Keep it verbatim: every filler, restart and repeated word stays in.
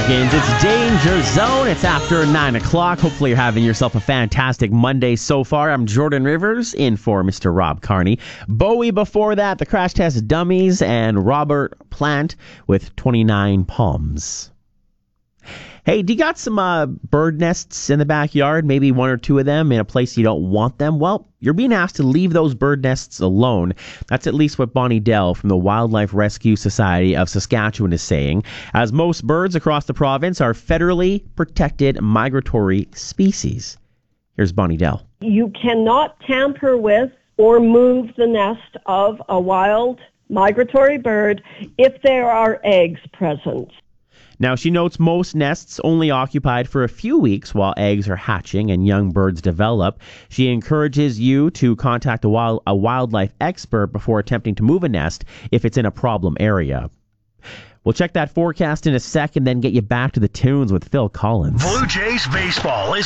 Hawkins. It's Danger Zone. It's after nine o'clock. Hopefully you're having yourself a fantastic Monday so far. I'm Jordan Rivers, in for Mister Rob Carney. Bowie before that, the Crash Test Dummies, and Robert Plant with twenty-nine Palms. Hey, do you got some uh, bird nests in the backyard? Maybe one or two of them in a place you don't want them? Well, you're being asked to leave those bird nests alone. That's at least what Bonnie Dell from the Wildlife Rescue Society of Saskatchewan is saying, as most birds across the province are federally protected migratory species. Here's Bonnie Dell. You cannot tamper with or move the nest of a wild migratory bird if there are eggs present. Now, she notes most nests only occupied for a few weeks while eggs are hatching and young birds develop. She encourages you to contact a, wild, a wildlife expert before attempting to move a nest if it's in a problem area. We'll check that forecast in a second, then get you back to the tunes with Phil Collins. Blue Jays baseball is